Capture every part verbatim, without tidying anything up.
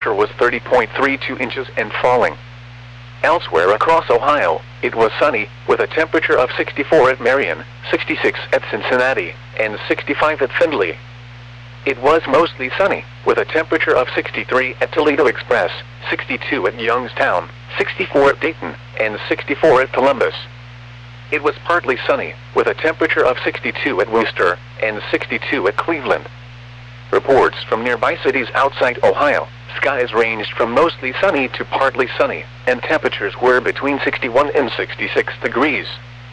was thirty point three two inches and falling. Elsewhere across Ohio, it was sunny, with a temperature of sixty-four at Marion, sixty-six at Cincinnati, and sixty-five at Findlay. It was mostly sunny, with a temperature of sixty-three at Toledo Express, sixty-two at Youngstown, sixty-four at Dayton, and sixty-four at Columbus. It was partly sunny, with a temperature of sixty-two at Worcester, and sixty-two at Cleveland. Reports from nearby cities outside Ohio, skies ranged from mostly sunny to partly sunny, and temperatures were between sixty-one and sixty-six degrees.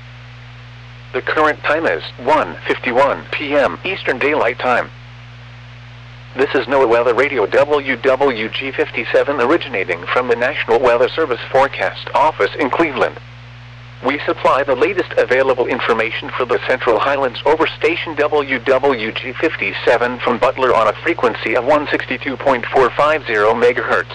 The current time is one fifty-one p m Eastern Daylight Time. This is NOAA Weather Radio W W G fifty-seven originating from the National Weather Service Forecast Office in Cleveland. We supply the latest available information for the Central Highlands over station W W G fifty-seven from Butler on a frequency of one sixty-two point four five zero megahertz.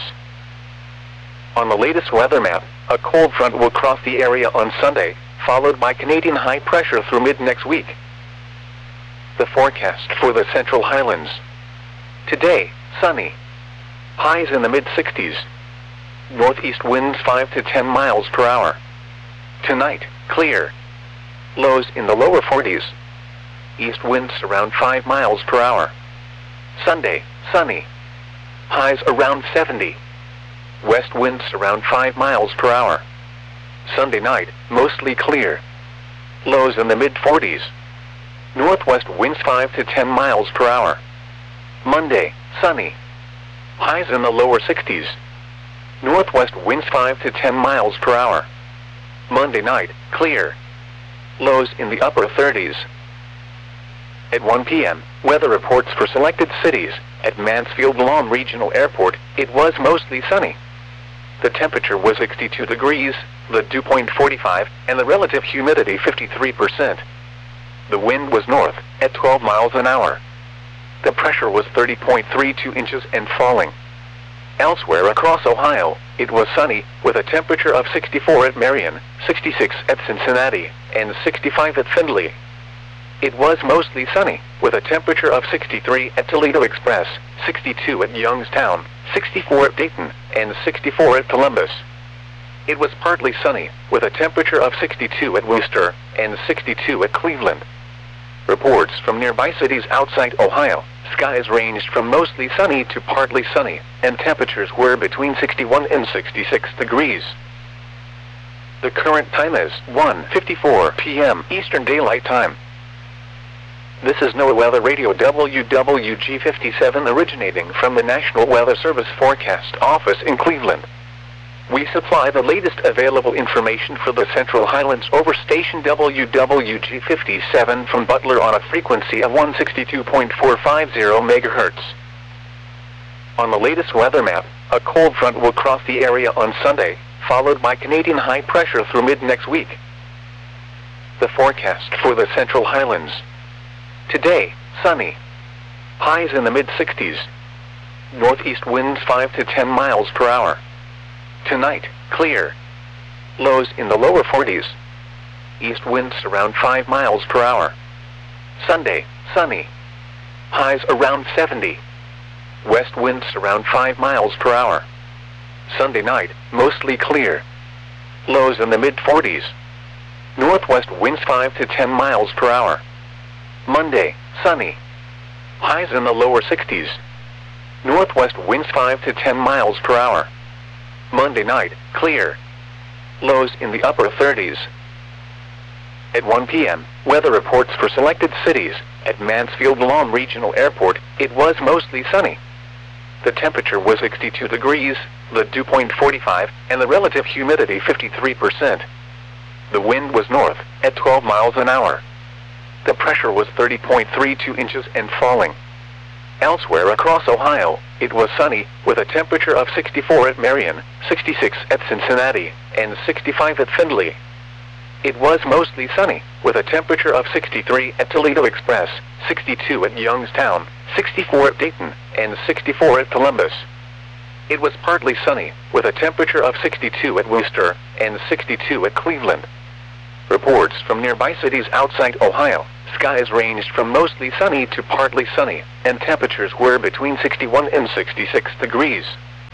On the latest weather map, a cold front will cross the area on Sunday, followed by Canadian high pressure through mid-next week. The forecast for the Central Highlands. Today, sunny. Highs in the mid-sixties. Northeast winds five to ten miles per hour. Tonight, clear. Lows in the lower forties. East winds around five miles per hour. Sunday, sunny. Highs around seventy. West winds around five miles per hour. Sunday night, mostly clear. Lows in the mid-forties. Northwest winds five to ten miles per hour. Monday, sunny. Highs in the lower sixties. Northwest winds five to ten miles per hour. Monday night, clear. Lows in the upper thirties. At one p m, weather reports for selected cities. At Mansfield-Lawn Regional Airport, it was mostly sunny. The temperature was sixty-two degrees, the dew point forty-five, and the relative humidity fifty-three percent. The wind was north, at twelve miles an hour. The pressure was thirty point three two inches and falling. Elsewhere across Ohio, it was sunny, with a temperature of sixty-four at Marion, sixty-six at Cincinnati, and sixty-five at Findlay. It was mostly sunny, with a temperature of sixty-three at Toledo Express, sixty-two at Youngstown, sixty-four at Dayton, and sixty-four at Columbus. It was partly sunny, with a temperature of sixty-two at Worcester, and sixty-two at Cleveland. Reports from nearby cities outside Ohio, skies ranged from mostly sunny to partly sunny, and temperatures were between sixty-one and sixty-six degrees. The current time is one fifty-four p m Eastern Daylight Time. This is NOAA Weather Radio W W G fifty-seven originating from the National Weather Service Forecast Office in Cleveland. We supply the latest available information for the Central Highlands over station W W G fifty-seven from Butler on a frequency of one sixty-two point four five zero megahertz. On the latest weather map, a cold front will cross the area on Sunday, followed by Canadian high pressure through mid-next week. The forecast for the Central Highlands. Today, sunny. Highs in the mid-sixties. Northeast winds five to ten miles per hour. Tonight, clear. Lows in the lower forties. East winds around five miles per hour. Sunday, sunny. Highs around seventy. West winds around five miles per hour. Sunday night, mostly clear. Lows in the mid-forties. Northwest winds five to ten miles per hour. Monday, sunny. Highs in the lower sixties. Northwest winds five to ten miles per hour. Monday night, clear. Lows in the upper thirties. At one p m, weather reports for selected cities. At Mansfield-Lawn Regional Airport, it was mostly sunny. The temperature was sixty-two degrees, the dew point forty-five, and the relative humidity fifty-three percent. The wind was north, at twelve miles an hour. The pressure was thirty point three two inches and falling. Elsewhere across Ohio, it was sunny, with a temperature of sixty-four at Marion, sixty-six at Cincinnati, and sixty-five at Findlay. It was mostly sunny, with a temperature of sixty-three at Toledo Express, sixty-two at Youngstown, sixty-four at Dayton, and sixty-four at Columbus. It was partly sunny, with a temperature of sixty-two at Worcester, and sixty-two at Cleveland. Reports from nearby cities outside Ohio, skies ranged from mostly sunny to partly sunny, and temperatures were between sixty-one and sixty-six degrees.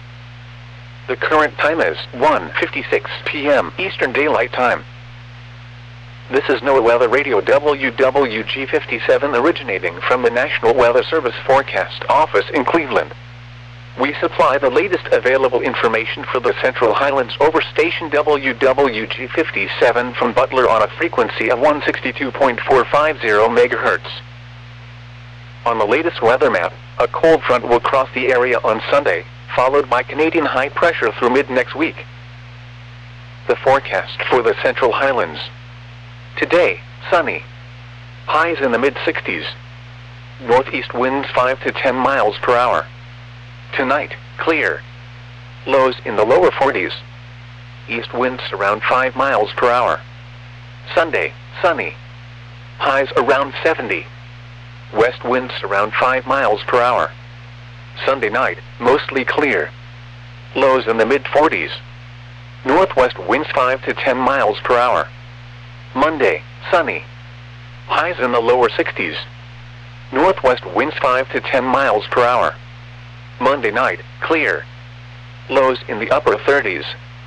The current time is one fifty-six p m Eastern Daylight Time. This is NOAA Weather Radio W W G fifty-seven originating from the National Weather Service Forecast Office in Cleveland. We supply the latest available information for the Central Highlands over station W W G fifty-seven from Butler on a frequency of one sixty-two point four five zero megahertz. On the latest weather map, a cold front will cross the area on Sunday, followed by Canadian high pressure through mid-next week. The forecast for the Central Highlands. Today, sunny. Highs in the mid sixties. Northeast winds five to ten miles per hour. Tonight, clear. Lows in the lower forties. East winds around five miles per hour. Sunday, sunny. Highs around seventy. West winds around five miles per hour. Sunday night, mostly clear. Lows in the mid forties. Northwest winds five to ten miles per hour. Monday, sunny. Highs in the lower sixties. Northwest winds five to ten miles per hour. Monday night, clear. Lows in the upper thirties.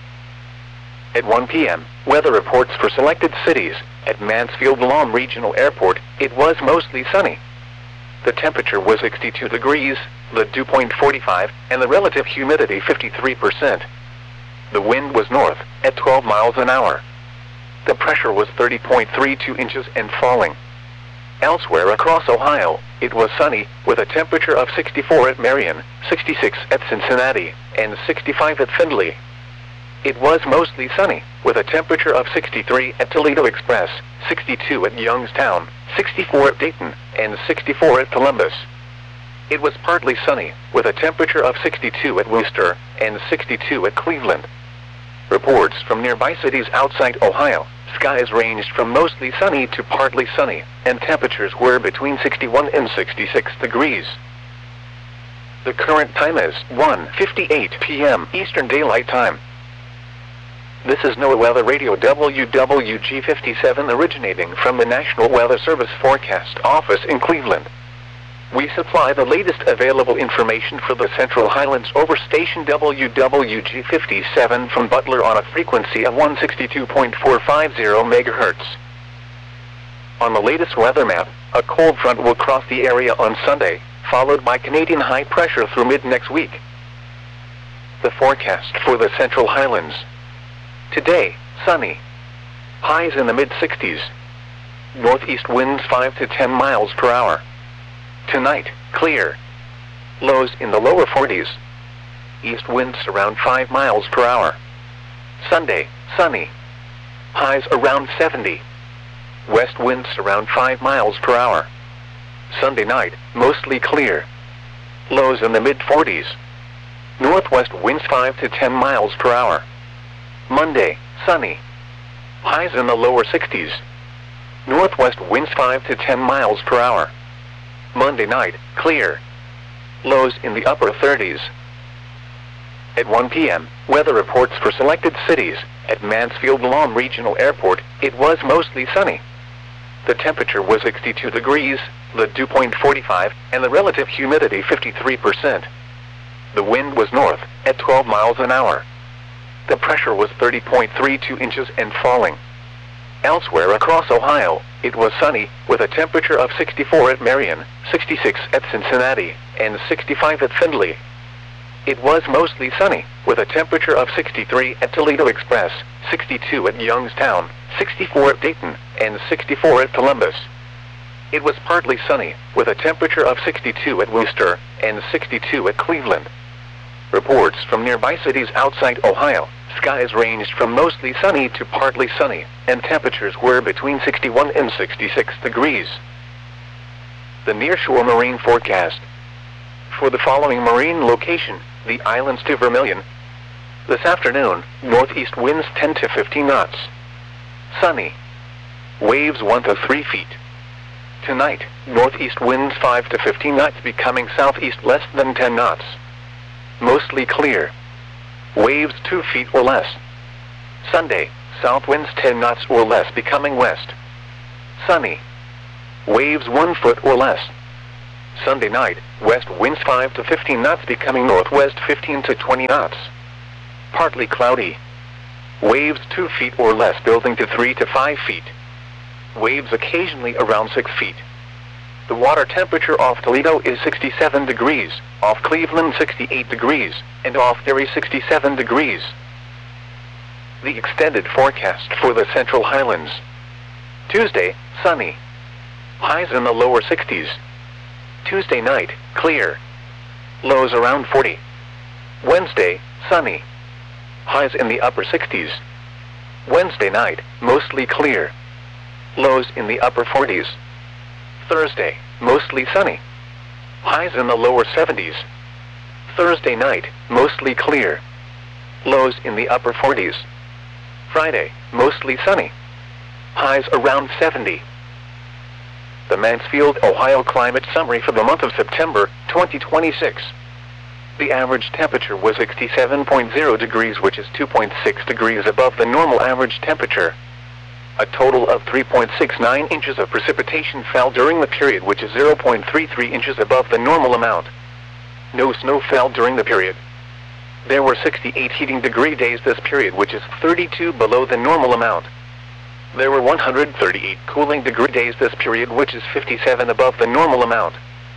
At one p m, weather reports for selected cities. At Mansfield-Lom Regional Airport, it was mostly sunny. The temperature was sixty-two degrees, the dew point forty-five, and the relative humidity fifty-three percent. The wind was north, at twelve miles an hour. The pressure was thirty point three two inches and falling. Elsewhere across Ohio, it was sunny, with a temperature of sixty-four at Marion, sixty-six at Cincinnati, and sixty-five at Findlay. It was mostly sunny, with a temperature of sixty-three at Toledo Express, sixty-two at Youngstown, sixty-four at Dayton, and sixty-four at Columbus. It was partly sunny, with a temperature of sixty-two at Worcester, and sixty-two at Cleveland. Reports from nearby cities outside Ohio, skies ranged from mostly sunny to partly sunny, and temperatures were between sixty-one and sixty-six degrees. The current time is one fifty-eight p m Eastern Daylight Time. This is NOAA Weather Radio W W G fifty-seven originating from the National Weather Service Forecast Office in Cleveland. We supply the latest available information for the Central Highlands over station W W G fifty-seven from Butler on a frequency of one sixty-two point four five zero megahertz. On the latest weather map, a cold front will cross the area on Sunday, followed by Canadian high pressure through mid-next week. The forecast for the Central Highlands. Today, sunny. Highs in the mid sixties. Northeast winds five to ten miles per hour. Tonight, clear. Lows in the lower forties. East winds around five miles per hour. Sunday, sunny. Highs around seventy. West winds around five miles per hour. Sunday night, mostly clear. Lows in the mid forties. Northwest winds five to ten miles per hour. Monday, sunny. Highs in the lower sixties. Northwest winds five to ten miles per hour. Monday night, clear. Lows in the upper thirties. At one p m, weather reports for selected cities. At Mansfield-Lom Regional Airport, it was mostly sunny. The temperature was sixty-two degrees, the dew point forty-five, and the relative humidity fifty-three percent. The wind was north, at twelve miles an hour. The pressure was thirty point three two inches and falling. Elsewhere across Ohio, it was sunny, with a temperature of sixty-four at Marion, sixty-six at Cincinnati, and sixty-five at Findlay. It was mostly sunny, with a temperature of sixty-three at Toledo Express, sixty-two at Youngstown, sixty-four at Dayton, and sixty-four at Columbus. It was partly sunny, with a temperature of sixty-two at Worcester, and sixty-two at Cleveland. Reports from nearby cities outside Ohio, skies ranged from mostly sunny to partly sunny, and temperatures were between sixty-one and sixty-six degrees. The nearshore marine forecast. For the following marine location, the islands to Vermilion. This afternoon, northeast winds ten to fifteen knots. Sunny. Waves one to three feet. Tonight, northeast winds five to fifteen knots becoming southeast less than ten knots. Mostly clear. Waves two feet or less. Sunday, south winds ten knots or less becoming west. Sunny. Waves one foot or less. Sunday night, west winds five to fifteen knots becoming northwest fifteen to twenty knots. partly cloudy. Waves two feet or less, building to three to five feet. Waves occasionally around six feet. The water temperature off Toledo is sixty-seven degrees, off Cleveland sixty-eight degrees, and off Erie sixty-seven degrees. The extended forecast for the Central Highlands. Tuesday, sunny. Highs in the lower sixties. Tuesday night, clear. Lows around forty. Wednesday, sunny. Highs in the upper sixties. Wednesday night, mostly clear. Lows in the upper forties. Thursday, mostly sunny. Highs in the lower seventies. Thursday night, mostly clear. Lows in the upper forties. Friday, mostly sunny. Highs around seventy. The Mansfield, Ohio climate summary for the month of September, twenty twenty-six. The average temperature was sixty-seven point zero degrees, which is two point six degrees above the normal average temperature. A total of three point six nine inches of precipitation fell during the period, which is zero point three three inches above the normal amount. No snow fell during the period. There were sixty-eight heating degree days this period, which is thirty-two below the normal amount. There were one hundred thirty-eight cooling degree days this period, which is fifty-seven above the normal amount.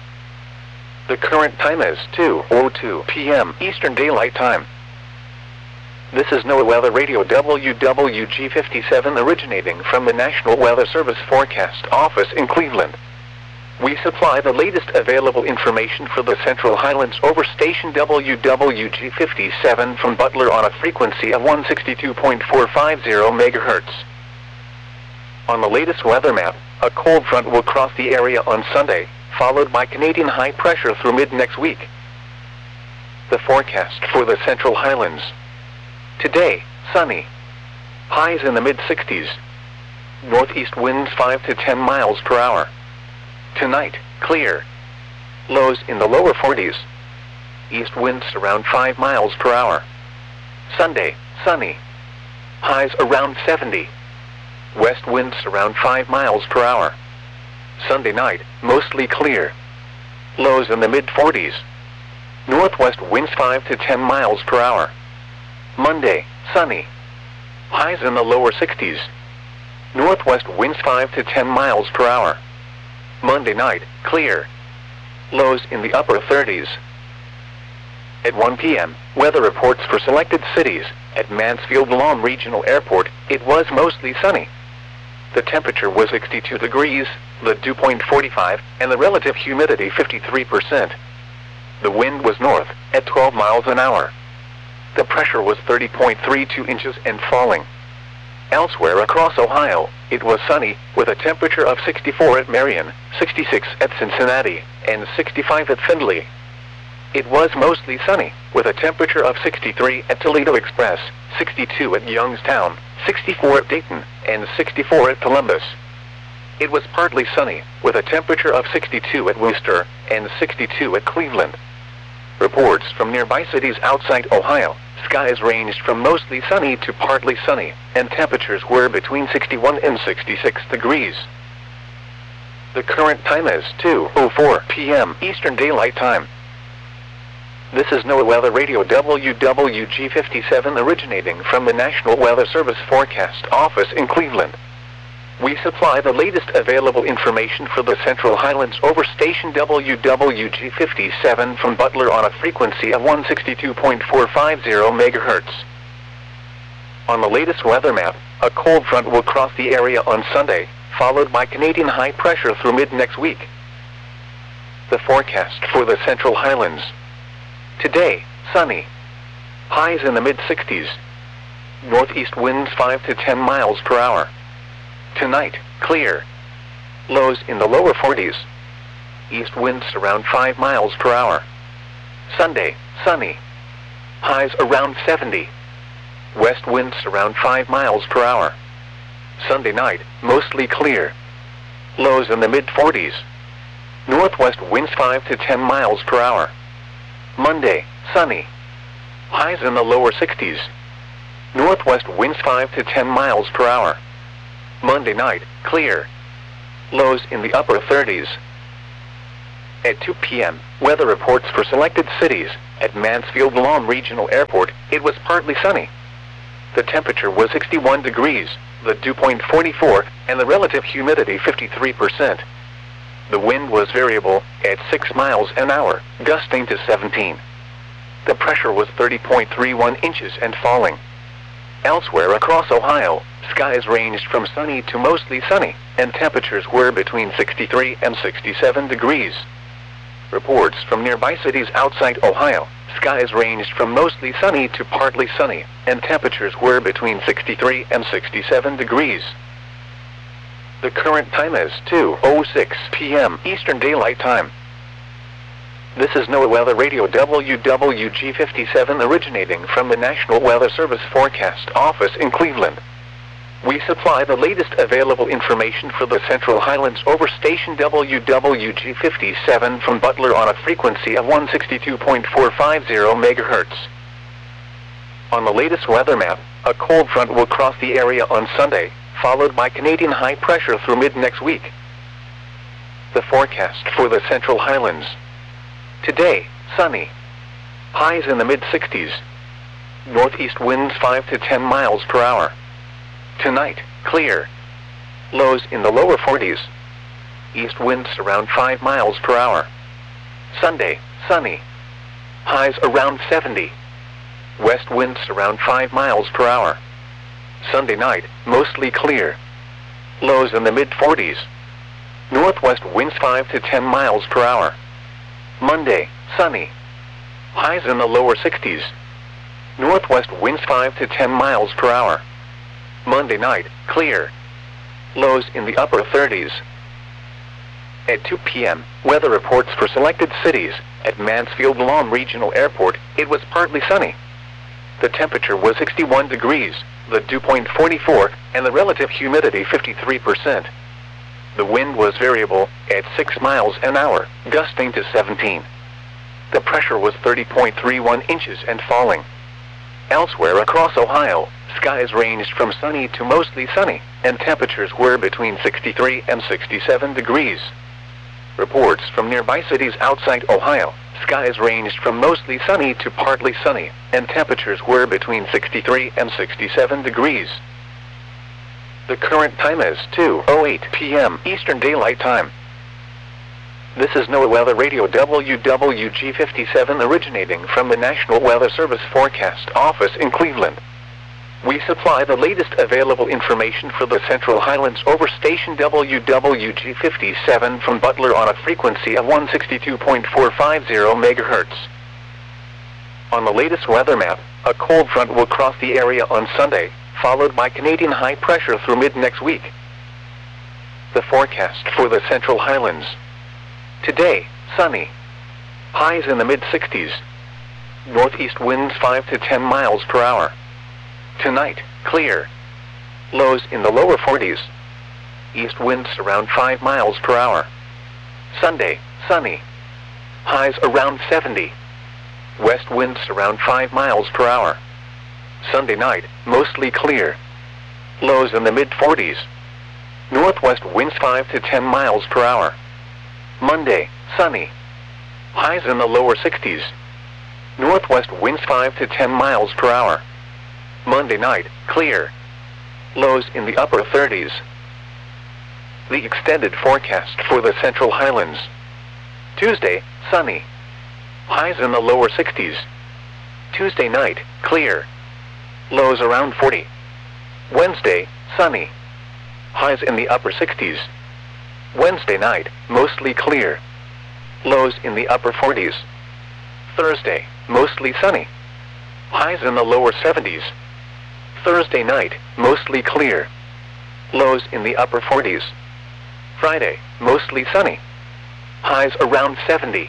The current time is two oh two p m Eastern Daylight Time. This is NOAA Weather Radio W W G fifty-seven, originating from the National Weather Service Forecast Office in Cleveland. We supply the latest available information for the Central Highlands over station W W G fifty-seven from Butler on a frequency of one sixty-two point four five zero megahertz. On the latest weather map, a cold front will cross the area on Sunday, followed by Canadian high pressure through mid-next week. The forecast for the Central Highlands. Today, sunny. Highs in the mid-sixties. Northeast winds five to ten miles per hour. Tonight, clear. Lows in the lower forties. East winds around five miles per hour. Sunday, sunny. Highs around seventy. West winds around five miles per hour. Sunday night, mostly clear. Lows in the mid-forties. Northwest winds five to ten miles per hour. Monday, sunny. Highs in the lower sixties. Northwest winds five to ten miles per hour. Monday night, clear. Lows in the upper thirties. At one p m, weather reports for selected cities. At Mansfield-Lawn Regional Airport, it was mostly sunny. The temperature was sixty-two degrees, the dew point forty-five, and the relative humidity fifty-three percent. The wind was north, at twelve miles an hour. The pressure was thirty point three two inches and falling. Elsewhere across Ohio, it was sunny, with a temperature of sixty-four at Marion, sixty-six at Cincinnati, and sixty-five at Findlay. It was mostly sunny, with a temperature of sixty-three at Toledo Express, sixty-two at Youngstown, sixty-four at Dayton, and sixty-four at Columbus. It was partly sunny, with a temperature of sixty-two at Worcester, and sixty-two at Cleveland. Reports from nearby cities outside Ohio, skies ranged from mostly sunny to partly sunny, and temperatures were between sixty-one and sixty-six degrees. The current time is two oh four p m Eastern Daylight Time. This is NOAA Weather Radio W W G fifty-seven, originating from the National Weather Service Forecast Office in Cleveland. We supply the latest available information for the Central Highlands over station W W G fifty-seven from Butler on a frequency of one sixty-two point four five zero megahertz. On the latest weather map, a cold front will cross the area on Sunday, followed by Canadian high pressure through mid-next week. The forecast for the Central Highlands. Today, sunny. Highs in the mid-sixties. Northeast winds five to ten miles per hour. Tonight, clear. Lows in the lower forties. East winds around five miles per hour. Sunday, sunny. Highs around seventy. West winds around five miles per hour. Sunday night, mostly clear. Lows in the mid-forties. Northwest winds five to ten miles per hour. Monday, sunny. Highs in the lower sixties. Northwest winds five to ten miles per hour. Monday night, clear. Lows in the upper thirties. At two p m, weather reports for selected cities. At Mansfield-Lom Regional Airport, it was partly sunny. The temperature was sixty-one degrees, the dew point forty-four, and the relative humidity fifty-three percent. The wind was variable, at six miles an hour, gusting to seventeen. The pressure was thirty point three one inches and falling. Elsewhere across Ohio, skies ranged from sunny to mostly sunny, and temperatures were between sixty-three and sixty-seven degrees. Reports from nearby cities outside Ohio, skies ranged from mostly sunny to partly sunny, and temperatures were between sixty-three and sixty-seven degrees. The current time is two oh six p m Eastern Daylight Time. This is NOAA Weather Radio W W G fifty-seven originating from the National Weather Service Forecast Office in Cleveland. We supply the latest available information for the Central Highlands over station W W G fifty-seven from Butler on a frequency of one sixty-two point four five zero megahertz. On the latest weather map, a cold front will cross the area on Sunday, followed by Canadian high pressure through mid-next week. The forecast for the Central Highlands. Today, sunny. Highs in the mid-sixties. Northeast winds five to ten miles per hour. Tonight, clear. Lows in the lower forties. East winds around five miles per hour. Sunday, sunny. Highs around seventy. West winds around five miles per hour. Sunday night, mostly clear. Lows in the mid-forties. Northwest winds five to ten miles per hour. Monday, sunny. Highs in the lower sixties. Northwest winds five to ten miles per hour. Monday night, clear. Lows in the upper thirties. At two p m, weather reports for selected cities. At Mansfield-Lom Regional Airport, it was partly sunny. The temperature was sixty-one degrees, the dew point forty-four, and the relative humidity fifty-three percent. The wind was variable, at six miles an hour, gusting to seventeen. The pressure was thirty point three one inches and falling. Elsewhere across Ohio, skies ranged from sunny to mostly sunny, and temperatures were between sixty-three and sixty-seven degrees. Reports from nearby cities outside Ohio, skies ranged from mostly sunny to partly sunny, and temperatures were between sixty-three and sixty-seven degrees. The current time is two oh eight p m Eastern Daylight Time. This is NOAA Weather Radio W W G fifty-seven originating from the National Weather Service Forecast Office in Cleveland. We supply the latest available information for the Central Highlands over station W W G fifty-seven from Butler on a frequency of one sixty-two point four five zero megahertz. On the latest weather map, a cold front will cross the area on Sunday, followed by Canadian high pressure through mid-next week. The forecast for the Central Highlands. Today, sunny. Highs in the mid-sixties. Northeast winds five to ten miles per hour. Tonight, clear. Lows in the lower forties. East winds around five miles per hour. Sunday, sunny. Highs around seventy. West winds around five miles per hour. Sunday night, mostly clear. Lows in the mid-forties. Northwest winds five to ten miles per hour. Monday, sunny. Highs in the lower sixties. Northwest winds five to ten miles per hour. Monday night, clear. Lows in the upper thirties. The extended forecast for the Central Highlands. Tuesday, sunny. Highs in the lower sixties. Tuesday night, clear. Lows around forty. Wednesday, sunny. Highs in the upper sixties. Wednesday night, mostly clear. Lows in the upper forties. Thursday, mostly sunny. Highs in the lower seventies. Thursday night, mostly clear. Lows in the upper forties. Friday, mostly sunny. Highs around seventy.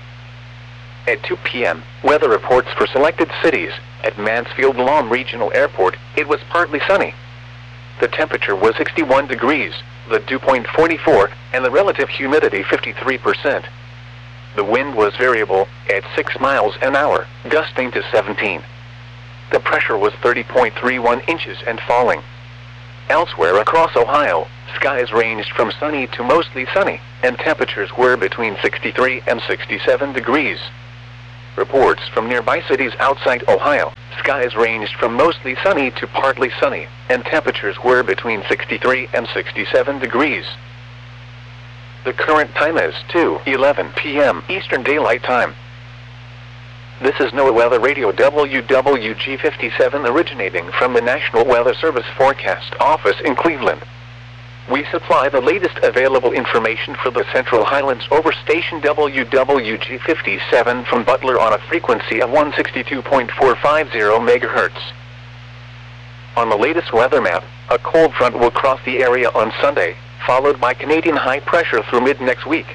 At two p m, weather reports for selected cities. At Mansfield-Lom Regional Airport, it was partly sunny. The temperature was sixty-one degrees, the dew point forty-four, and the relative humidity fifty-three percent. The wind was variable, at six miles an hour, gusting to seventeen. The pressure was thirty point three one inches and falling. Elsewhere across Ohio, skies ranged from sunny to mostly sunny, and temperatures were between sixty-three and sixty-seven degrees. Reports from nearby cities outside Ohio. Skies ranged from mostly sunny to partly sunny, and temperatures were between sixty-three and sixty-seven degrees. The current time is two eleven p m Eastern Daylight Time. This is NOAA Weather Radio W W G fifty-seven originating from the National Weather Service Forecast Office in Cleveland. We supply the latest available information for the Central Highlands over station W W G fifty-seven from Butler on a frequency of one sixty-two point four five zero megahertz. On the latest weather map, a cold front will cross the area on Sunday, followed by Canadian high pressure through mid-next week.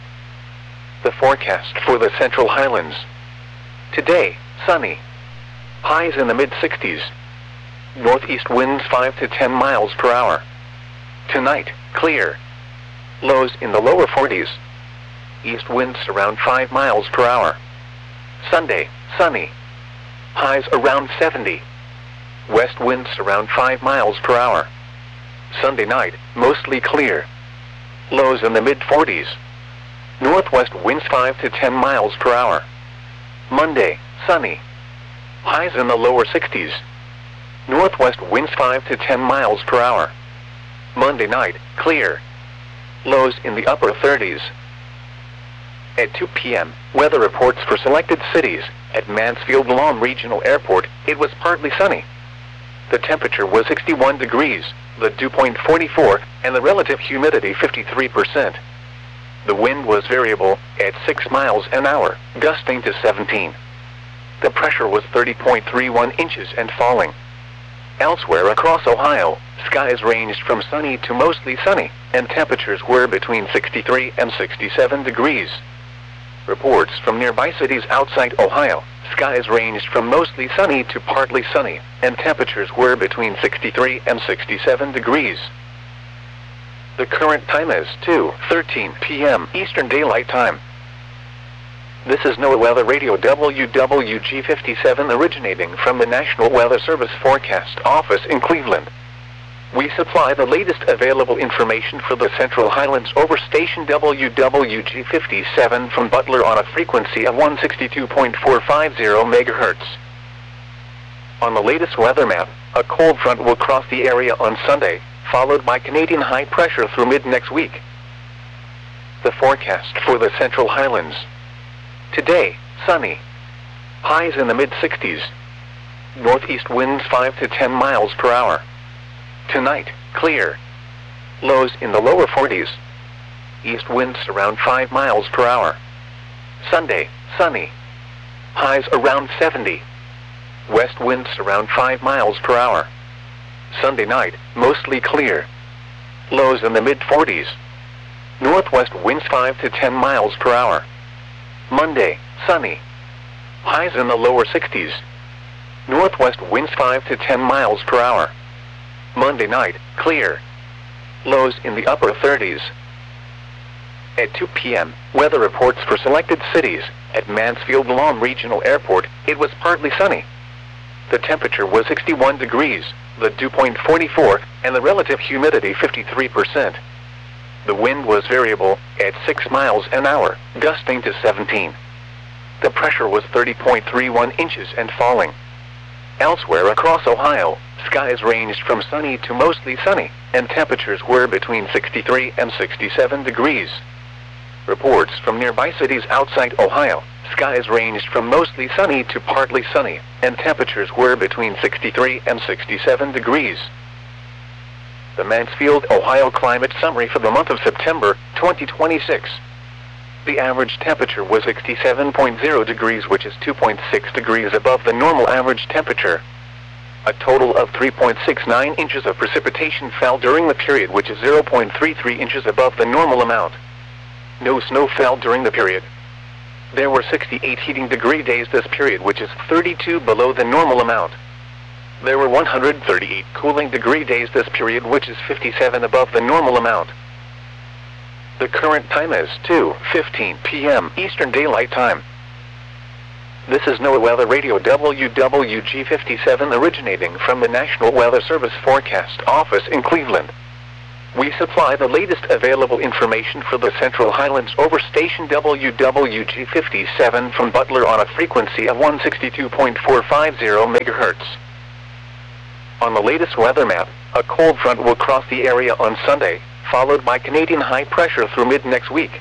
The forecast for the Central Highlands. Today, sunny. Highs in the mid-sixties. Northeast winds five to ten miles per hour. Tonight, clear. Lows in the lower forties. East winds around five miles per hour. Sunday, sunny. Highs around seventy. West winds around five miles per hour. Sunday night, mostly clear. Lows in the mid-forties. Northwest winds five to ten miles per hour. Monday, sunny. Highs in the lower sixties. Northwest winds five to ten miles per hour. Monday night, clear. Lows in the upper thirties. At two p m, weather reports for selected cities. At Mansfield-Lom Regional Airport, it was partly sunny. The temperature was sixty-one degrees, the dew point forty-four, and the relative humidity fifty-three percent. The wind was variable, at six miles an hour, gusting to seventeen. The pressure was thirty point three one inches and falling. Elsewhere across Ohio, skies ranged from sunny to mostly sunny, and temperatures were between sixty-three and sixty-seven degrees. Reports from nearby cities outside Ohio. Skies ranged from mostly sunny to partly sunny, and temperatures were between sixty-three and sixty-seven degrees. The current time is two thirteen p m Eastern Daylight Time. This is NOAA Weather Radio W W G fifty-seven originating from the National Weather Service Forecast Office in Cleveland. We supply the latest available information for the Central Highlands over station W W G fifty-seven from Butler on a frequency of one sixty-two point four five zero megahertz. On the latest weather map, a cold front will cross the area on Sunday, followed by Canadian high pressure through mid-next week. The forecast for the Central Highlands. Today, sunny. Highs in the mid-sixties. Northeast winds five to ten miles per hour. Tonight, clear. Lows in the lower forties. East winds around five miles per hour. Sunday, sunny. Highs around seventy. West winds around five miles per hour. Sunday night, mostly clear. Lows in the mid-forties. Northwest winds five to ten miles per hour. Monday, sunny. Highs in the lower sixties. Northwest winds five to ten miles per hour. Monday night, clear. Lows in the upper thirties. At two p m, weather reports for selected cities. At Mansfield-Lom Regional Airport, it was partly sunny. The temperature was sixty-one degrees, the dew point forty-four, and the relative humidity fifty-three percent. The wind was variable, at six miles an hour, gusting to seventeen. The pressure was thirty point three one inches and falling. Elsewhere across Ohio, skies ranged from sunny to mostly sunny, and temperatures were between sixty-three and sixty-seven degrees. Reports from nearby cities outside Ohio. Skies ranged from mostly sunny to partly sunny, and temperatures were between sixty-three and sixty-seven degrees. The Mansfield, Ohio Climate Summary for the month of September, twenty twenty-six. The average temperature was sixty-seven point zero degrees, which is two point six degrees above the normal average temperature. A total of three point six nine inches of precipitation fell during the period, which is zero point three three inches above the normal amount. No snow fell during the period. There were sixty-eight heating degree days this period, which is thirty-two below the normal amount. There were one hundred thirty-eight cooling degree days this period, which is fifty-seven above the normal amount. The current time is two fifteen p m Eastern Daylight Time. This is NOAA Weather Radio W W G fifty-seven originating from the National Weather Service Forecast Office in Cleveland. We supply the latest available information for the Central Highlands over station W W G fifty-seven from Butler on a frequency of one sixty-two point four five zero megahertz. On the latest weather map, a cold front will cross the area on Sunday, followed by Canadian high pressure through mid-next week.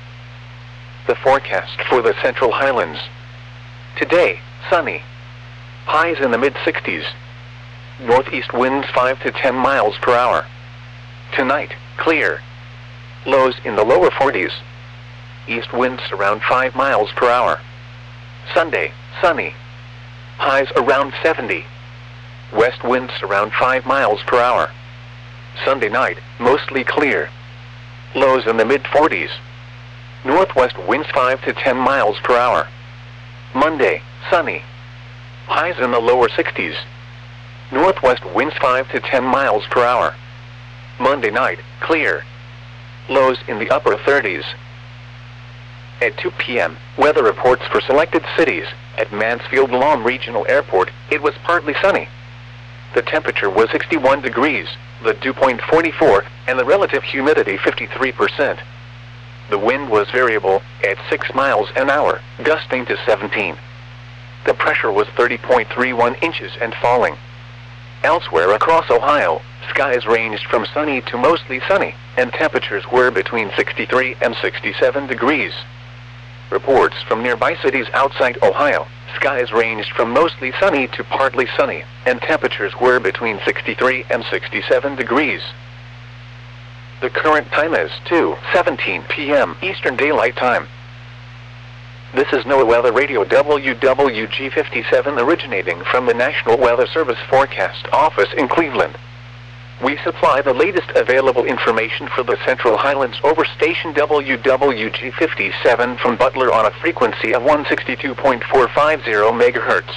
The forecast for the Central Highlands. Today, sunny. Highs in the mid-sixties. Northeast winds five to ten miles per hour. Tonight, clear. Lows in the lower forties. East winds around five miles per hour. Sunday, sunny. Highs around seventy. West winds around five miles per hour. Sunday night, mostly clear. Lows in the mid-forties. Northwest winds five to ten miles per hour. Monday, sunny. Highs in the lower sixties. Northwest winds five to ten miles per hour. Monday night, clear. Lows in the upper thirties. At two p m, weather reports for selected cities. At Mansfield-Lom Regional Airport, it was partly sunny. The temperature was sixty-one degrees, the dew point forty-four, and the relative humidity fifty-three percent. The wind was variable, at six miles an hour, gusting to seventeen. The pressure was thirty point three one inches and falling. Elsewhere across Ohio, skies ranged from sunny to mostly sunny, and temperatures were between sixty-three and sixty-seven degrees. Reports from nearby cities outside Ohio, skies ranged from mostly sunny to partly sunny, and temperatures were between sixty-three and sixty-seven degrees. The current time is two seventeen p m Eastern Daylight Time. This is NOAA Weather Radio W W G fifty-seven originating from the National Weather Service Forecast Office in Cleveland. We supply the latest available information for the Central Highlands over station W W G fifty-seven from Butler on a frequency of one sixty-two point four five zero megahertz.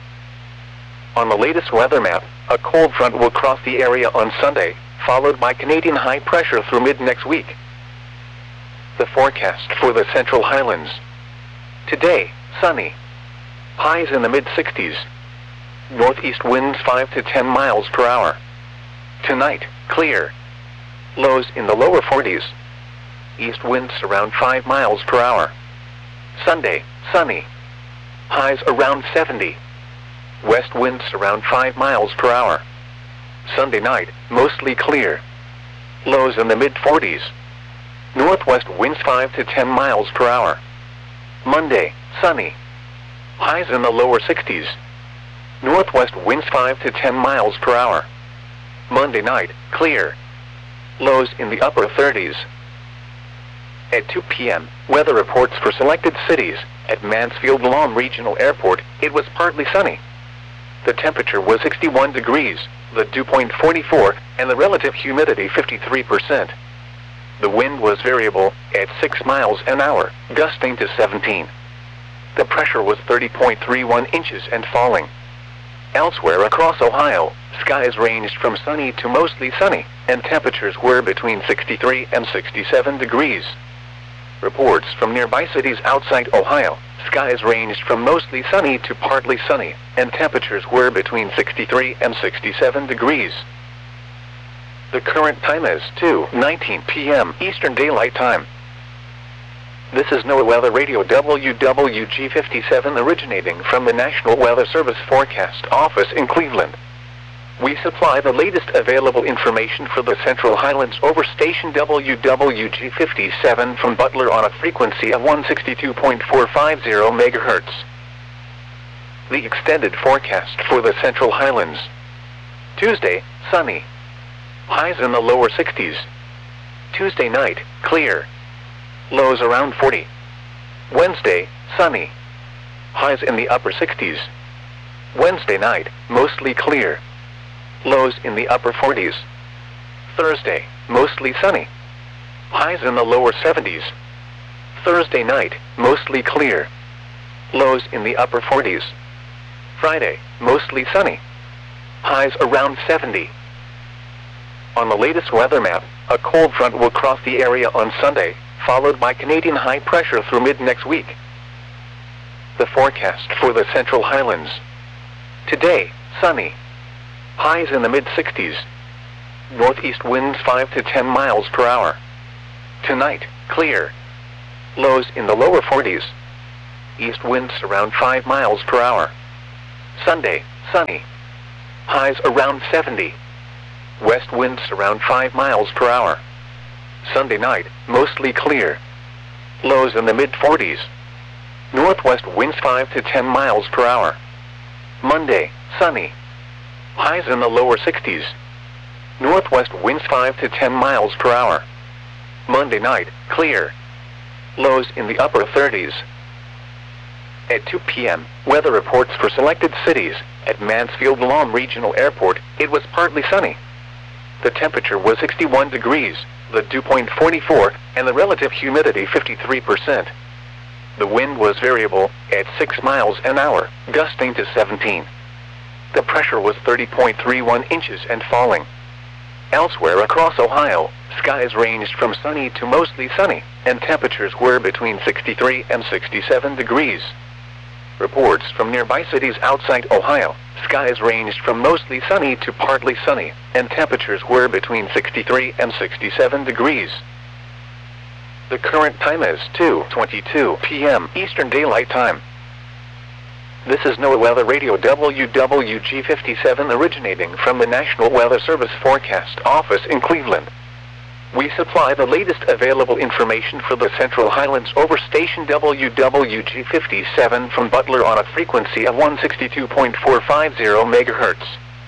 On the latest weather map, a cold front will cross the area on Sunday, followed by Canadian high pressure through mid-next week. The forecast for the Central Highlands. Today, sunny. Highs in the mid-sixties. Northeast winds five to ten miles per hour. Tonight, clear. Lows in the lower forties. East winds around five miles per hour. Sunday, sunny. Highs around seventy. West winds around five miles per hour. Sunday night, mostly clear. Lows in the mid-forties. Northwest winds five to ten miles per hour. Monday, sunny. Highs in the lower sixties. Northwest winds five to ten miles per hour. Monday night, clear. Lows in the upper thirties. At two p m, weather reports for selected cities. At Mansfield-Lom Regional Airport, it was partly sunny. The temperature was sixty-one degrees, the dew point forty-four, and the relative humidity fifty-three percent. The wind was variable, at six miles an hour, gusting to seventeen. The pressure was thirty point three one inches and falling. Elsewhere across Ohio, skies ranged from sunny to mostly sunny, and temperatures were between sixty-three and sixty-seven degrees. Reports from nearby cities outside Ohio, skies ranged from mostly sunny to partly sunny, and temperatures were between sixty-three and sixty-seven degrees. The current time is two nineteen p m Eastern Daylight Time. This is NOAA Weather Radio W W G fifty-seven originating from the National Weather Service Forecast Office in Cleveland. We supply the latest available information for the Central Highlands over station W W G fifty-seven from Butler on a frequency of one sixty-two point four five zero megahertz. The extended forecast for the Central Highlands. Tuesday, sunny. Highs in the lower sixties. Tuesday night, clear. Lows around forty. Wednesday, sunny. Highs in the upper sixties. Wednesday night, mostly clear. Lows in the upper forties. Thursday, mostly sunny. Highs in the lower seventies. Thursday night, mostly clear. Lows in the upper forties. Friday, mostly sunny. Highs around seventy. On the latest weather map, a cold front will cross the area on Sunday, followed by Canadian high pressure through mid-next week. The forecast for the Central Highlands. Today, sunny. Highs in the mid-sixties. Northeast winds five to ten miles per hour. Tonight, clear. Lows in the lower forties. East winds around five miles per hour. Sunday, sunny. Highs around seventy. West winds around five miles per hour. Sunday night, mostly clear. Lows in the mid forties. Northwest winds five to ten miles per hour. Monday, sunny. Highs in the lower sixties. Northwest winds five to ten miles per hour. Monday night, clear. Lows in the upper thirties. At two p m, weather reports for selected cities. At Mansfield-Lam Regional Airport, it was partly sunny. The temperature was sixty-one degrees, the dew point forty-four, and the relative humidity fifty-three percent. The wind was variable, at six miles an hour, gusting to seventeen. The pressure was thirty point three one inches and falling. Elsewhere across Ohio, skies ranged from sunny to mostly sunny, and temperatures were between sixty-three and sixty-seven degrees. Reports from nearby cities outside Ohio, skies ranged from mostly sunny to partly sunny, and temperatures were between sixty-three and sixty-seven degrees. The current time is two twenty-two p m Eastern Daylight Time. This is NOAA Weather Radio W W G fifty-seven originating from the National Weather Service Forecast Office in Cleveland. We supply the latest available information for the Central Highlands over station W W G fifty-seven from Butler on a frequency of one sixty-two point four five zero megahertz.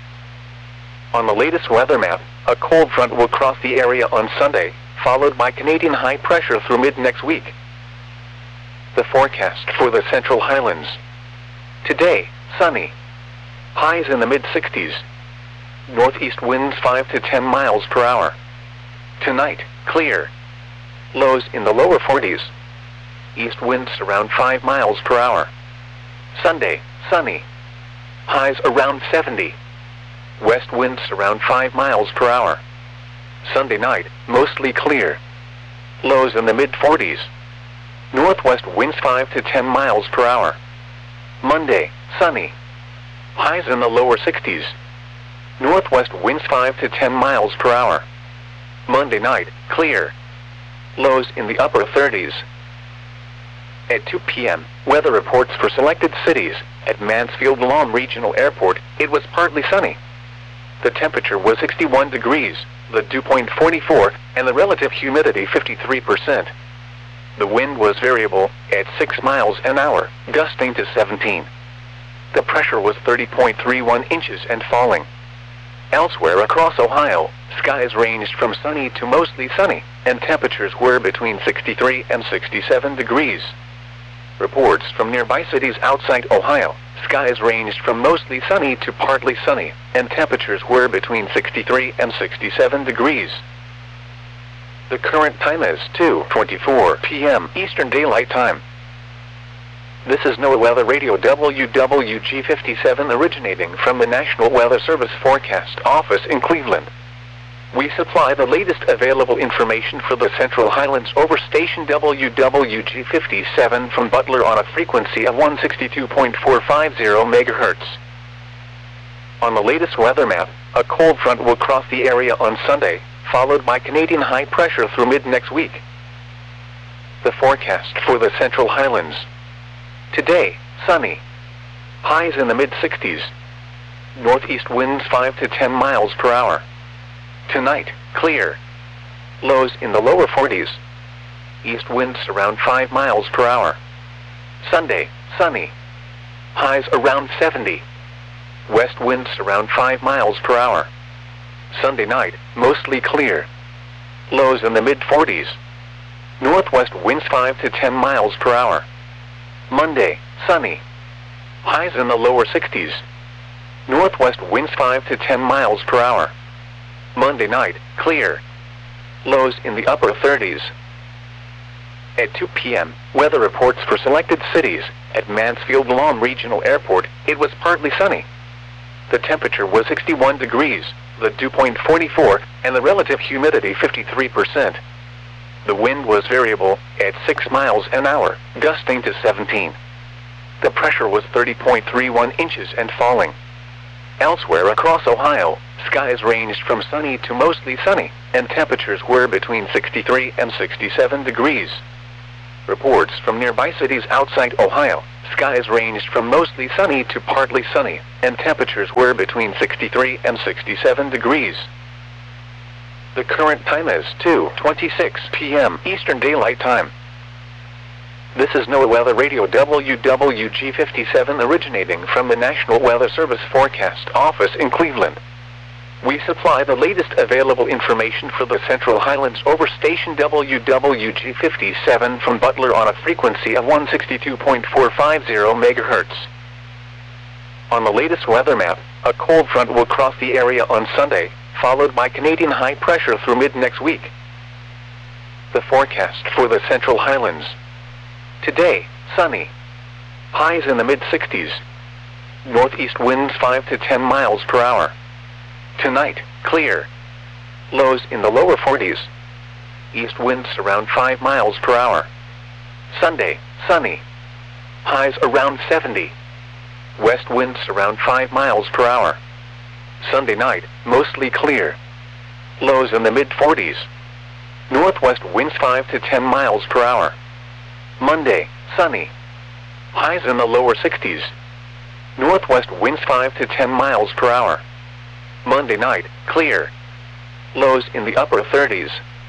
On the latest weather map, a cold front will cross the area on Sunday, followed by Canadian high pressure through mid-next week. The forecast for the Central Highlands. Today, sunny. Highs in the mid sixties. Northeast winds five to ten miles per hour. Tonight, clear. Lows in the lower forties. East winds around five miles per hour. Sunday, sunny. Highs around seventy. West winds around five miles per hour. Sunday night, mostly clear. Lows in the mid forties. Northwest winds five to ten miles per hour. Monday, sunny. Highs in the lower sixties. Northwest winds five to ten miles per hour. Monday night, clear. Lows in the upper thirties. At two p m, weather reports for selected cities. At Mansfield-Lam Regional Airport, it was partly sunny. The temperature was sixty-one degrees, the dew point forty-four, and the relative humidity fifty-three percent. The wind was variable, at six miles an hour, gusting to seventeen. The pressure was thirty point three one inches and falling. Elsewhere across Ohio, skies ranged from sunny to mostly sunny, and temperatures were between sixty-three and sixty-seven degrees. Reports from nearby cities outside Ohio, skies ranged from mostly sunny to partly sunny, and temperatures were between sixty-three and sixty-seven degrees. The current time is two twenty-four p m Eastern Daylight Time. This is NOAA Weather Radio W W G fifty-seven originating from the National Weather Service Forecast Office in Cleveland. We supply the latest available information for the Central Highlands over station W W G fifty-seven from Butler on a frequency of one sixty-two point four five zero megahertz. On the latest weather map, a cold front will cross the area on Sunday, followed by Canadian high pressure through mid-next week. The forecast for the Central Highlands. Today, sunny. Highs in the mid sixties. Northeast winds five to ten miles per hour. Tonight, clear. Lows in the lower forties. East winds around five miles per hour. Sunday, sunny. Highs around seventy. West winds around five miles per hour. Sunday night, mostly clear. Lows in the mid forties. Northwest winds five to ten miles per hour. Monday, sunny. Highs in the lower sixties. Northwest winds five to ten miles per hour. Monday night, clear. Lows in the upper thirties. At two p m, weather reports for selected cities. At Mansfield-Lam Regional Airport, it was partly sunny. The temperature was sixty-one degrees, the dew point forty-four, and the relative humidity fifty-three percent. The wind was variable, at six miles an hour, gusting to seventeen. The pressure was thirty point three one inches and falling. Elsewhere across Ohio, skies ranged from sunny to mostly sunny, and temperatures were between sixty-three and sixty-seven degrees. Reports from nearby cities outside Ohio, skies ranged from mostly sunny to partly sunny, and temperatures were between sixty-three and sixty-seven degrees. The current time is two twenty-six p m Eastern Daylight Time. This is NOAA Weather Radio W W G fifty-seven originating from the National Weather Service Forecast Office in Cleveland. We supply the latest available information for the Central Highlands over station W W G fifty-seven from Butler on a frequency of one sixty-two point four five zero megahertz. On the latest weather map, a cold front will cross the area on Sunday, followed by Canadian high pressure through mid-next week. The forecast for the Central Highlands. Today, sunny. Highs in the mid sixties. Northeast winds five to ten miles per hour. Tonight, clear. Lows in the lower forties. East winds around five miles per hour. Sunday, sunny. Highs around seventy. West winds around five miles per hour. Sunday night, mostly clear. Lows in the mid forties. Northwest winds five to ten miles per hour. Monday, sunny. Highs in the lower sixties. Northwest winds five to ten miles per hour. Monday night, clear. Lows in the upper thirties.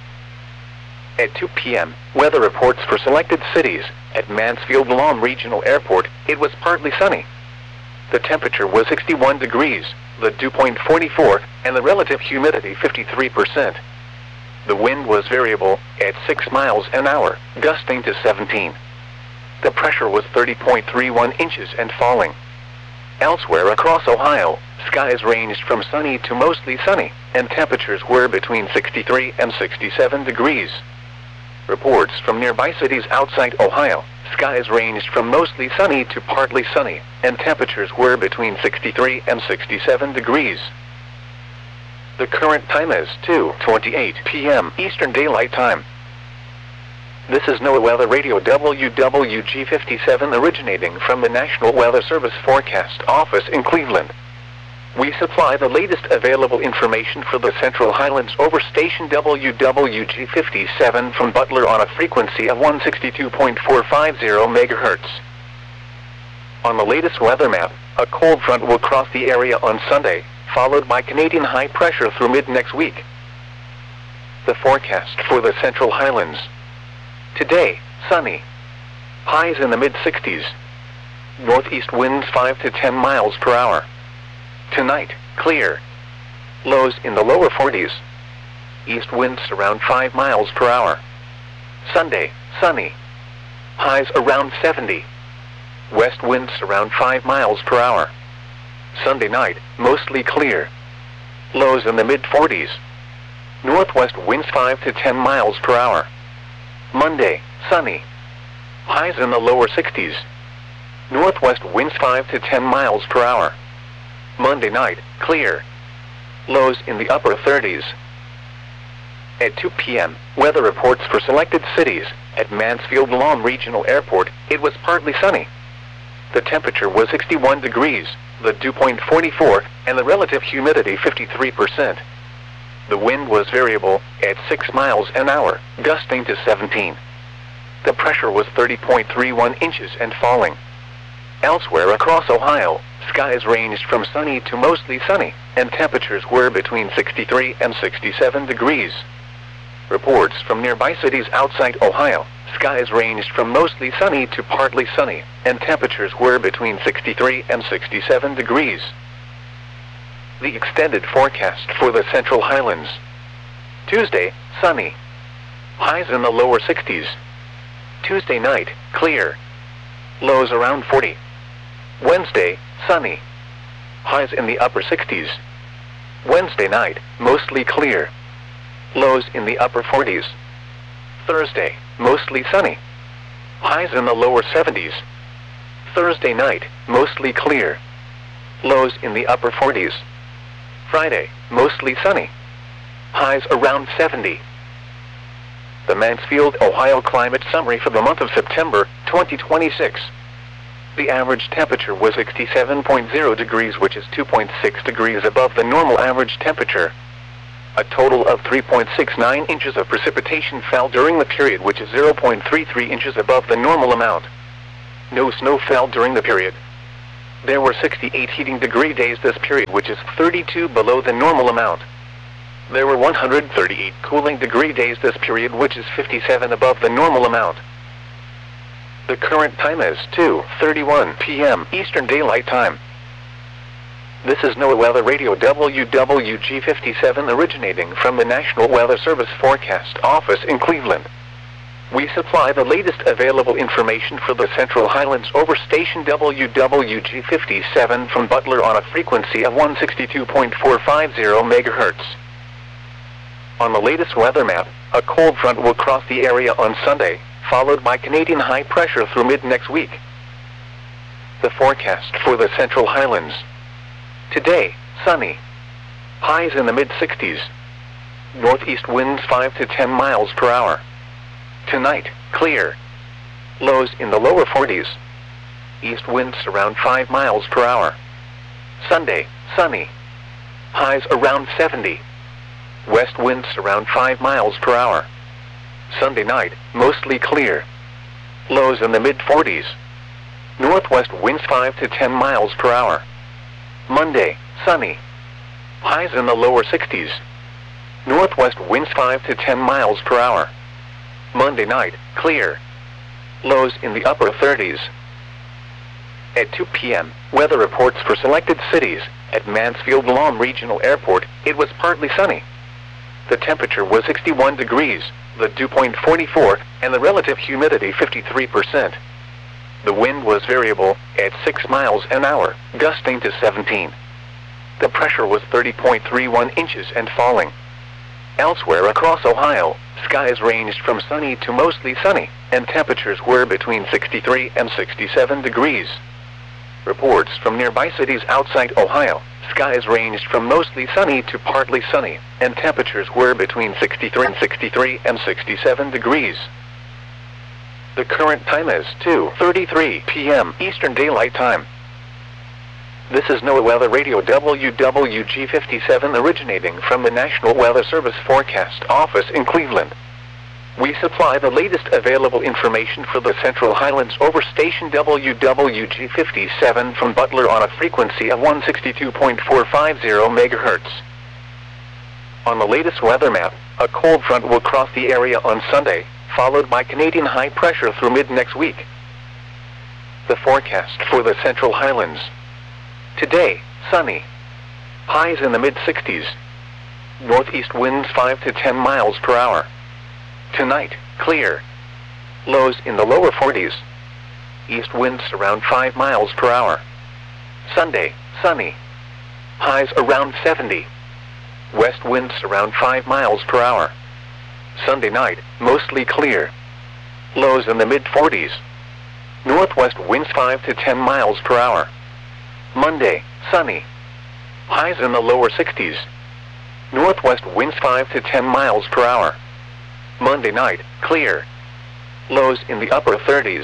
At two p m, weather reports for selected cities. At Mansfield-Lom Regional Airport, it was partly sunny. The temperature was sixty-one degrees, the dew point forty-four, and the relative humidity fifty-three percent. The wind was variable, at six miles an hour, gusting to seventeen. The pressure was thirty point three one inches and falling. Elsewhere across Ohio, skies ranged from sunny to mostly sunny, and temperatures were between sixty-three and sixty-seven degrees. Reports from nearby cities outside Ohio, skies ranged from mostly sunny to partly sunny, and temperatures were between sixty-three and sixty-seven degrees. The current time is two twenty-eight p m Eastern Daylight Time. This is NOAA Weather Radio W W G fifty-seven originating from the National Weather Service Forecast Office in Cleveland. We supply the latest available information for the Central Highlands over station W W G fifty-seven from Butler on a frequency of one sixty-two point four five zero megahertz. On the latest weather map, a cold front will cross the area on Sunday, followed by Canadian high pressure through mid-next week. The forecast for the Central Highlands. Today, sunny. Highs in the mid sixties. Northeast winds five to ten miles per hour. Tonight, clear. Lows in the lower forties. East winds around five miles per hour. Sunday, sunny. Highs around seventy. West winds around five miles per hour. Sunday night, mostly clear. Lows in the mid forties. Northwest winds five to ten miles per hour. Monday, sunny. Highs in the lower sixties. Northwest winds five to ten miles per hour. Monday night, clear. Lows in the upper thirties. At two p m, weather reports for selected cities. At Mansfield-Lom Regional Airport, it was partly sunny. The temperature was sixty-one degrees, the dew point forty-four, and the relative humidity fifty-three percent. The wind was variable, at six miles an hour, gusting to seventeen. The pressure was thirty point three one inches and falling. Elsewhere across Ohio, skies ranged from sunny to mostly sunny, and temperatures were between sixty-three and sixty-seven degrees. Reports from nearby cities outside Ohio, skies ranged from mostly sunny to partly sunny, and temperatures were between sixty-three and sixty-seven degrees. The extended forecast for the Central Highlands. Tuesday, sunny. Highs in the lower sixties. Tuesday night, clear. Lows around forty. Wednesday, sunny. Highs in the upper sixties. Wednesday night, mostly clear. Lows in the upper forties. Thursday, mostly sunny. Highs in the lower seventies. Thursday night, mostly clear. Lows in the upper forties. Friday, mostly sunny. Highs around seventy. The Mansfield, Ohio Climate Summary for the month of September, twenty twenty-six. The average temperature was sixty-seven point zero degrees, which is two point six degrees above the normal average temperature. A total of three point six nine inches of precipitation fell during the period, which is zero point three three inches above the normal amount. No snow fell during the period. There were sixty-eight heating degree days this period, which is thirty-two below the normal amount. There were one hundred thirty-eight cooling degree days this period, which is fifty-seven above the normal amount. The current time is two thirty-one p m Eastern Daylight Time. This is NOAA Weather Radio W W G fifty-seven, originating from the National Weather Service Forecast Office in Cleveland. We supply the latest available information for the Central Highlands over station W W G fifty-seven from Butler on a frequency of one sixty-two point four five zero megahertz. On the latest weather map, a cold front will cross the area on Sunday, followed by Canadian high pressure through mid-next week. The forecast for the Central Highlands. Today, sunny. Highs in the mid-sixties. Northeast winds five to ten miles per hour. Tonight, clear. Lows in the lower forties. East winds around five miles per hour. Sunday, sunny. Highs around seventy. West winds around five miles per hour. Sunday night, mostly clear. Lows in the mid-forties. Northwest winds five to ten miles per hour. Monday, sunny. Highs in the lower sixties. Northwest winds five to ten miles per hour. Monday night, clear. Lows in the upper thirties. At two p m, weather reports for selected cities. At Mansfield-Lahm Regional Airport, it was partly sunny. The temperature was sixty-one degrees, the dew point forty-four, and the relative humidity fifty-three percent. The wind was variable, at six miles an hour, gusting to seventeen. The pressure was thirty point three one inches and falling. Elsewhere across Ohio, skies ranged from sunny to mostly sunny, and temperatures were between sixty-three and sixty-seven degrees. Reports from nearby cities outside Ohio, skies ranged from mostly sunny to partly sunny, and temperatures were between sixty-three and sixty-three and sixty-seven degrees. The current time is two thirty-three p m Eastern Daylight Time. This is NOAA Weather Radio W W G fifty-seven, originating from the National Weather Service Forecast Office in Cleveland. We supply the latest available information for the Central Highlands over station W W G fifty-seven from Butler on a frequency of one sixty-two point four five zero megahertz. On the latest weather map, a cold front will cross the area on Sunday, followed by Canadian high pressure through mid-next week. The forecast for the Central Highlands. Today, sunny. Highs in the mid-sixties. Northeast winds five to ten miles per hour. Tonight, clear. Lows in the lower forties. East winds around five miles per hour. Sunday, sunny. Highs around seventy. West winds around five miles per hour. Sunday night, mostly clear. Lows in the mid-forties. Northwest winds five to ten miles per hour. Monday, sunny. Highs in the lower sixties. Northwest winds five to ten miles per hour. Monday night, clear. Lows in the upper thirties.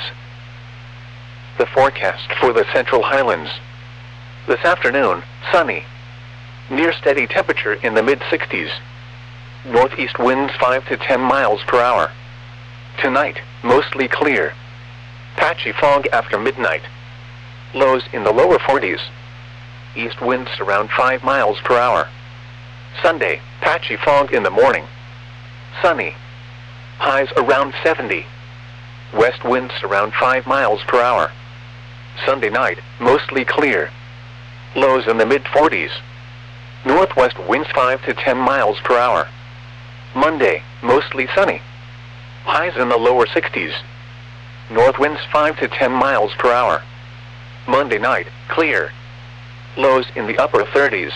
The forecast for the Central Highlands. This afternoon, sunny. Near steady temperature in the mid-sixties. Northeast winds five to ten miles per hour. Tonight, mostly clear. Patchy fog after midnight. Lows in the lower forties. East winds around five miles per hour. Sunday, patchy fog in the morning. Sunny. Highs around seventy. West winds around five miles per hour. Sunday night, mostly clear. Lows in the mid-forties. Northwest winds five to ten miles per hour. Monday, mostly sunny. Highs in the lower sixties. North winds five to ten miles per hour. Monday night, clear. Lows in the upper thirties.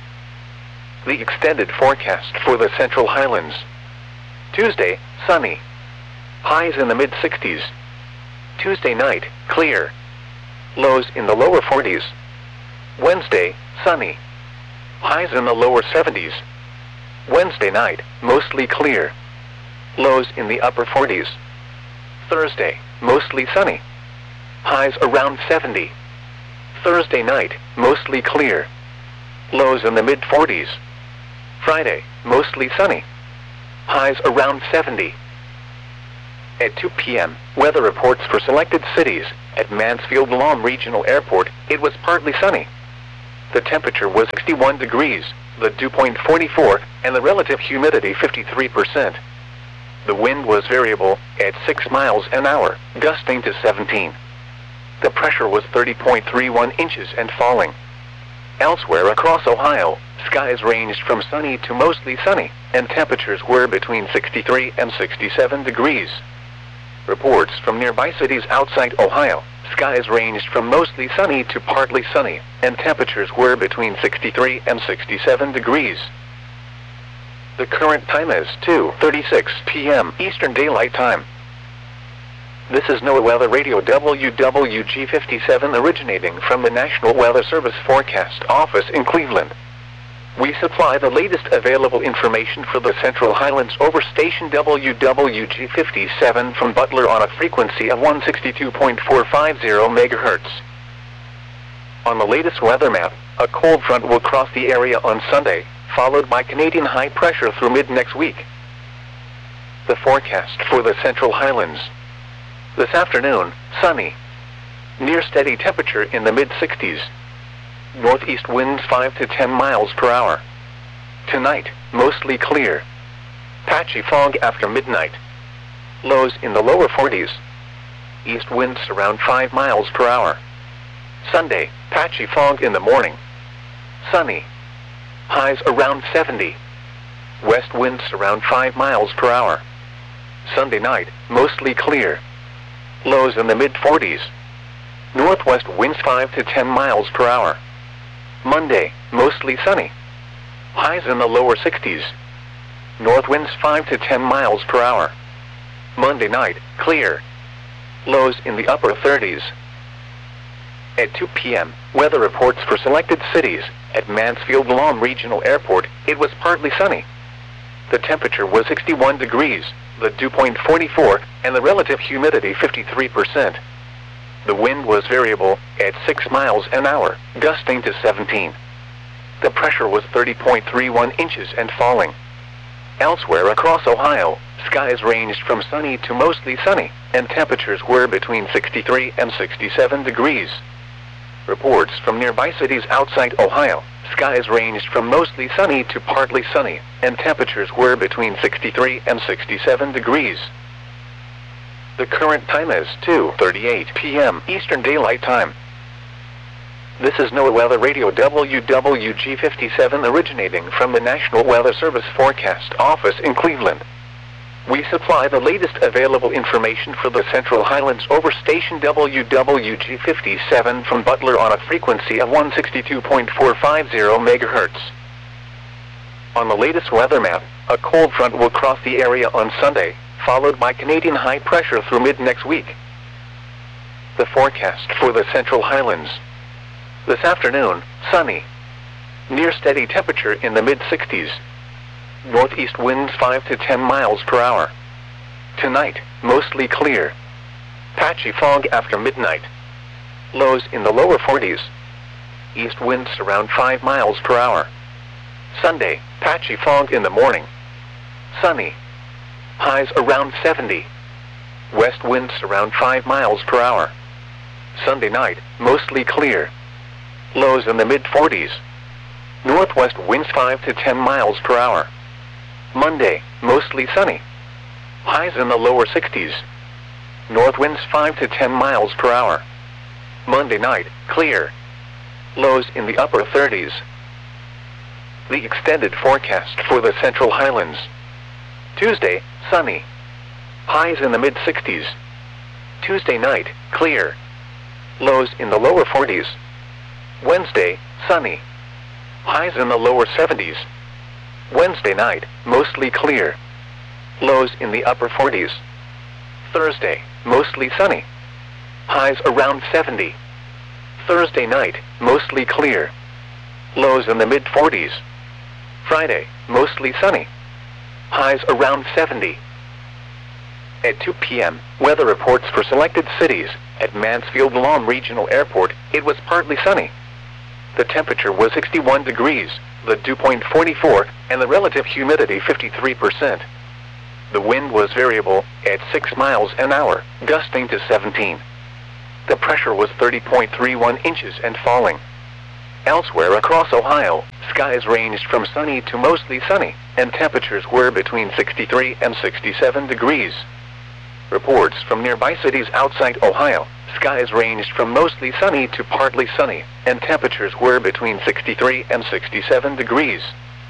The extended forecast for the Central Highlands. Tuesday, sunny. Highs in the mid-sixties. Tuesday night, clear. Lows in the lower forties. Wednesday, sunny. Highs in the lower seventies. Wednesday night, mostly clear. Lows in the upper forties. Thursday, mostly sunny. highs around seventy. Thursday night, mostly clear. Lows in the mid forties. Friday, mostly sunny. Highs around seventy. At two p m, weather reports for selected cities. At Mansfield-Lahm Regional Airport, it was partly sunny. The temperature was sixty-one degrees, the dew point forty-four, and the relative humidity fifty-three percent. The wind was variable, at six miles an hour, gusting to seventeen. The pressure was thirty point three one inches and falling. Elsewhere across Ohio, skies ranged from sunny to mostly sunny, and temperatures were between sixty-three and sixty-seven degrees. Reports from nearby cities outside Ohio, skies ranged from mostly sunny to partly sunny, and temperatures were between sixty-three and sixty-seven degrees. The current time is two thirty-six p m Eastern Daylight Time. This is NOAA Weather Radio W W G fifty-seven originating from the National Weather Service Forecast Office in Cleveland. We supply the latest available information for the Central Highlands over station W W G fifty-seven from Butler on a frequency of one sixty-two point four five zero megahertz. On the latest weather map, a cold front will cross the area on Sunday, followed by Canadian high pressure through mid-next week. The forecast for the Central Highlands. This afternoon, sunny. Near steady temperature in the mid sixties. Northeast winds five to ten miles per hour. Tonight, mostly clear. Patchy fog after midnight. Lows in the lower forties. East winds around five miles per hour. Sunday, patchy fog in the morning. Sunny. Highs around seventy. West winds around five miles per hour. Sunday night, mostly clear. Lows in the mid forties. Northwest winds five to ten miles per hour. Monday, mostly sunny. Highs in the lower sixties. North winds five to ten miles per hour. Monday night, clear. Lows in the upper thirties. At two p m, weather reports for selected cities. At Mansfield-Lahm Regional Airport, it was partly sunny. The temperature was sixty-one degrees, the dew point forty-four, and the relative humidity fifty-three percent. The wind was variable, at six miles an hour, gusting to seventeen. The pressure was thirty point three one inches and falling. Elsewhere across Ohio, skies ranged from sunny to mostly sunny, and temperatures were between sixty-three and sixty-seven degrees. Reports from nearby cities outside Ohio, skies ranged from mostly sunny to partly sunny, and temperatures were between sixty-three and sixty-seven degrees. The current time is two thirty-eight p m Eastern Daylight Time. This is NOAA Weather Radio W W G fifty-seven originating from the National Weather Service Forecast Office in Cleveland. We supply the latest available information for the Central Highlands over station W W G fifty-seven from Butler on a frequency of one sixty-two point four five zero megahertz. On the latest weather map, a cold front will cross the area on Sunday, followed by Canadian high pressure through mid-next week. The forecast for the Central Highlands. This afternoon, sunny. Near steady temperature in the mid sixties. Northeast winds five to ten miles per hour. Tonight, mostly clear. Patchy fog after midnight. Lows in the lower forties. East winds around five miles per hour. Sunday, patchy fog in the morning. Sunny. Highs around seventy. West winds around five miles per hour. Sunday night, mostly clear. Lows in the mid forties. Northwest winds five to ten miles per hour. Monday, mostly sunny. Highs in the lower sixties. North winds five to ten miles per hour. Monday night, clear. Lows in the upper thirties. The extended forecast for the Central Highlands. Tuesday, sunny. Highs in the mid sixties. Tuesday night, clear. Lows in the lower forties. Wednesday, sunny. Highs in the lower seventies. Wednesday night, mostly clear. Lows in the upper forties. Thursday, mostly sunny. Highs around seventy. Thursday night, mostly clear. Lows in the mid forties. Friday, mostly sunny. Highs around seventy. At two p m, weather reports for selected cities. At Mansfield-Lam Regional Airport, it was partly sunny. The temperature was sixty-one degrees, the dew point forty-four, and the relative humidity fifty-three percent. The wind was variable, at six miles an hour, gusting to seventeen. The pressure was thirty point three one inches and falling. Elsewhere across Ohio, skies ranged from sunny to mostly sunny, and temperatures were between sixty-three and sixty-seven degrees. Reports from nearby cities outside Ohio, skies ranged from mostly sunny to partly sunny, and temperatures were between sixty-three and sixty-seven degrees.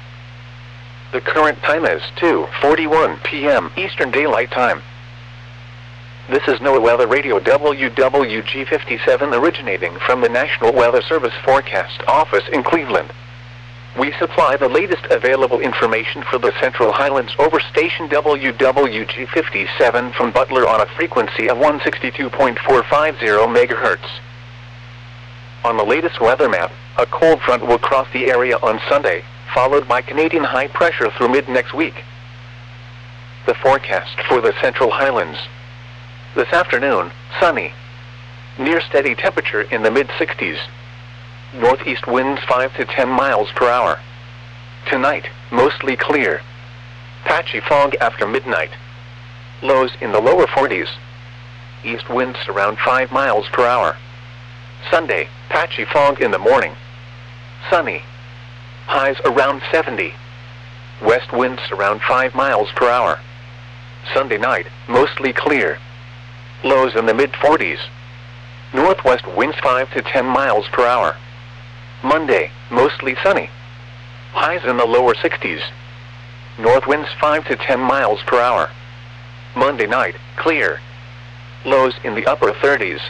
The current time is two forty-one p m Eastern Daylight Time. This is NOAA Weather Radio W W G fifty-seven originating from the National Weather Service Forecast Office in Cleveland. We supply the latest available information for the Central Highlands over station W W G fifty-seven from Butler on a frequency of one sixty-two point four five zero megahertz. On the latest weather map, a cold front will cross the area on Sunday, followed by Canadian high pressure through mid-next week. The forecast for the Central Highlands. This afternoon, sunny. Near steady temperature in the mid-sixties. Northeast winds five to ten miles per hour. Tonight, mostly clear. Patchy fog after midnight. Lows in the lower forties. East winds around five miles per hour. Sunday, patchy fog in the morning. Sunny. Highs around seventy. West winds around five miles per hour. Sunday night, mostly clear. Lows in the mid-forties. Northwest winds five to ten miles per hour. Monday, mostly sunny. Highs in the lower sixties. North winds five to ten miles per hour. Monday night, clear. Lows in the upper thirties.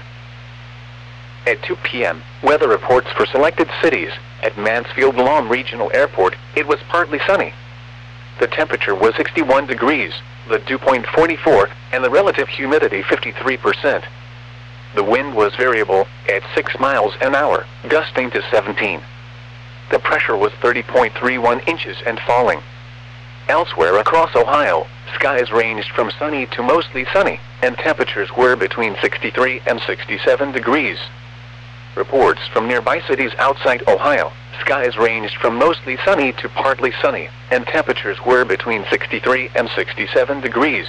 At two p m, weather reports for selected cities. At Mansfield-Lam Regional Airport, it was partly sunny. The temperature was sixty-one degrees, the dew point forty-four, and the relative humidity fifty-three percent. The wind was variable, at six miles an hour, gusting to seventeen. The pressure was thirty point three one inches and falling. Elsewhere across Ohio, skies ranged from sunny to mostly sunny, and temperatures were between sixty-three and sixty-seven degrees. Reports from nearby cities outside Ohio, skies ranged from mostly sunny to partly sunny, and temperatures were between sixty-three and sixty-seven degrees.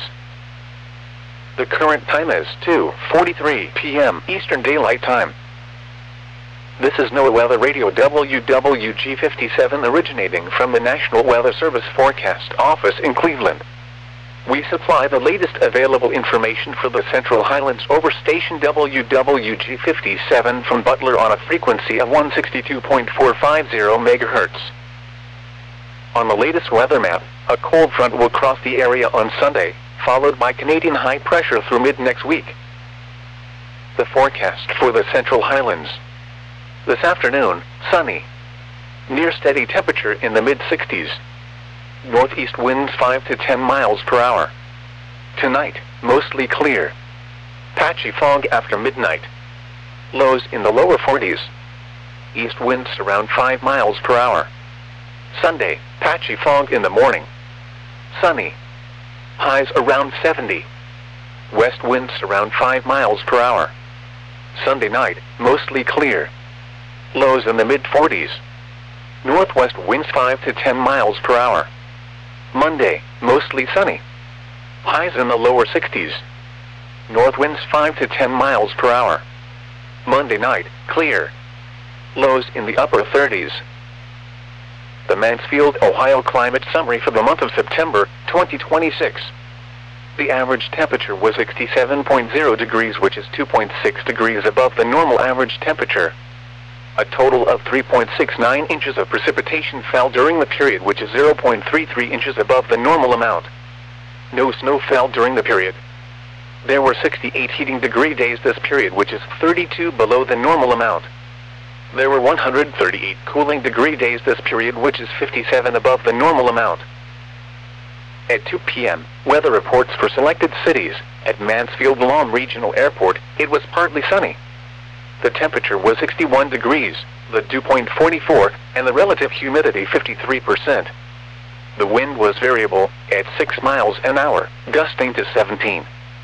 The current time is two forty-three p m Eastern Daylight Time. This is NOAA Weather Radio W W G fifty-seven originating from the National Weather Service Forecast Office in Cleveland. We supply the latest available information for the Central Highlands over station W W G fifty-seven from Butler on a frequency of one sixty-two point four five zero megahertz. On the latest weather map, a cold front will cross the area on Sunday, followed by Canadian high pressure through mid-next week. The forecast for the Central Highlands. This afternoon, sunny. Near steady temperature in the mid-sixties. Northeast winds five to ten miles per hour. Tonight, mostly clear. Patchy fog after midnight. Lows in the lower forties. East winds around five miles per hour. Sunday, patchy fog in the morning. Sunny. Highs around seventy. West winds around five miles per hour. Sunday night, mostly clear. Lows in the mid-forties. Northwest winds five to ten miles per hour. Monday, mostly sunny. Highs in the lower sixties. North winds five to ten miles per hour. Monday night, clear. Lows in the upper thirties. The Mansfield, Ohio climate summary for the month of September, twenty twenty-six. The average temperature was sixty-seven point zero degrees, which is two point six degrees above the normal average temperature. A total of three point six nine inches of precipitation fell during the period, which is zero point three three inches above the normal amount. No snow fell during the period. There were sixty-eight heating degree days this period, which is thirty-two below the normal amount. There were one hundred thirty-eight cooling degree days this period, which is fifty-seven above the normal amount. At two p m, weather reports for selected cities. At Mansfield-Lam Regional Airport, it was partly sunny. The temperature was sixty-one degrees, the dew point forty-four, and the relative humidity fifty-three percent. The wind was variable, at six miles an hour, gusting to seventeen.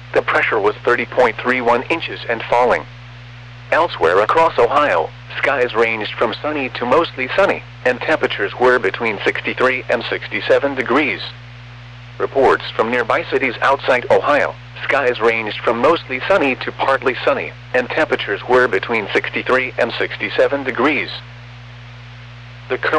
The pressure was thirty point three one inches and falling. Elsewhere across Ohio, skies ranged from sunny to mostly sunny, and temperatures were between sixty-three and sixty-seven degrees. Reports from nearby cities outside Ohio, skies ranged from mostly sunny to partly sunny, and temperatures were between sixty-three and sixty-seven degrees. The current